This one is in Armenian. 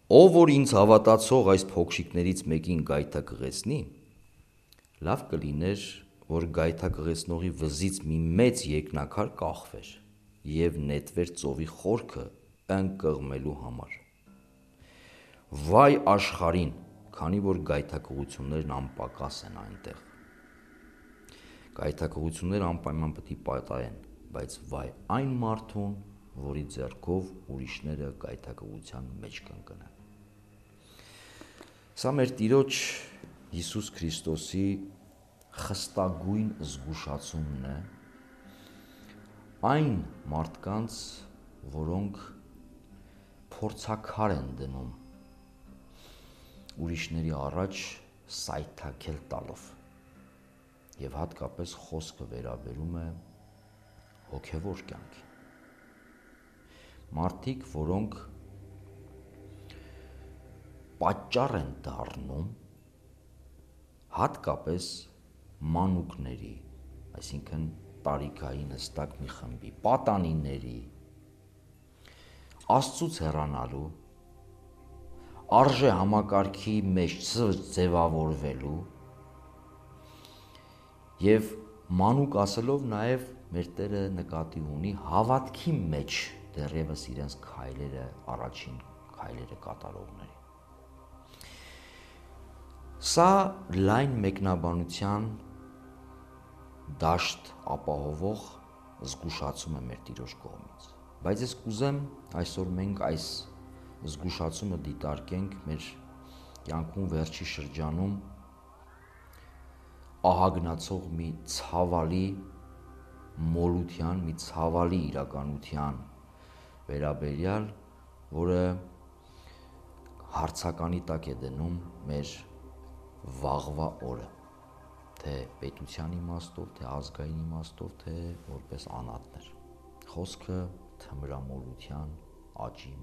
Ով որ ինձ հավատացող այս փոքրիկներից մեկին գայթակղեցնի, լավ կլիներ, որ գայթակղեցնողի վզից մի մեծ երկնաքար կախվեր և նետվեր ծովի խորքը ընկղմելու համար։ Վայ աշխարհին, քանի որ գայթակղություններն անպակաս են այնտեղ։ Գայթակղությունները անպայման պետք է պատահեն, բայց վայ այն մարդուն, որի ձեռքով ուրիշները գայթակղության մեջ կընկնեն։ Սա մեր Տիրոջ Հիսուս Քրիստոսի խստագույն զգուշացումն է այն մարդկանց, որոնք փորձաքար են դնում ուրիշների առաջ սայթաքել տալով, և հատկապես խոսքը վերաբերում է հոգևոր կյանքին։ Մարդիկ, որոնք պատճառ են դառնում հատկապես մանուկների, այսինքն տարիքային հստակ մի խմբի, պատանիների, Աստծուց հեռանալու, արժե համակարգի մեջ ձևավորվելու և մանուկ ասելով նաև մեր Տերը նկատի ունի հավատքի մեջ դեռևս իրենց քայլերը, առաջին քայլերը կատարողների։ Սա լայն մեկնաբանության դաշտ ապահովող զգուշացում է մեր Տիրոջ կողմից, բայց ես կուզեմ այսօր մենք այս զգուշացումը դիտարկենք մեր կյանքում վերջի շրջանում ահագնացող մի ցավալի մոլության, մի ցավալի իրականության վերաբերյալ, որը հարցականի տակ է դնում մեր վաղվա օրը, թե պետության իմաստով, թե ազգային իմաստով, թե որպես անհատներ։ Խոսքը թմրամոլության, աճի